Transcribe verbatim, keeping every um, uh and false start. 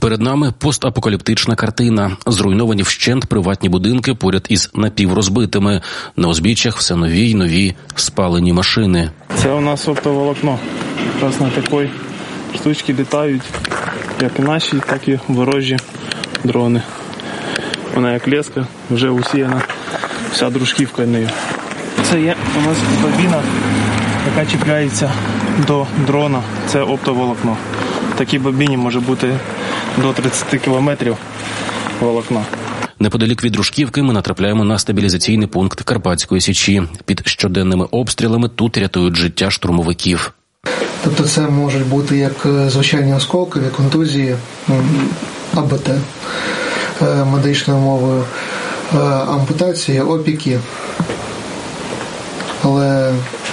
Перед нами постапокаліптична картина. Зруйновані вщент приватні будинки поряд із напіврозбитими. На узбіччях все нові й нові спалені машини. Це у нас оптоволокно. Якраз на такій штучці літають як і наші, так і ворожі дрони. Вона як леска, вже усіяна вся дружківка нею. Це є у нас бобіна, яка чіпляється до дрона. Це оптоволокно. В такій бобіні може бути до тридцять кілометрів волокна. Неподалік від дружківки ми натрапляємо на стабілізаційний пункт Карпатської Січі. Під щоденними обстрілами тут рятують життя штурмовиків. Тобто це можуть бути як звичайні осколкові, контузії, АБТ, медичною мовою, ампутації, опіки. Але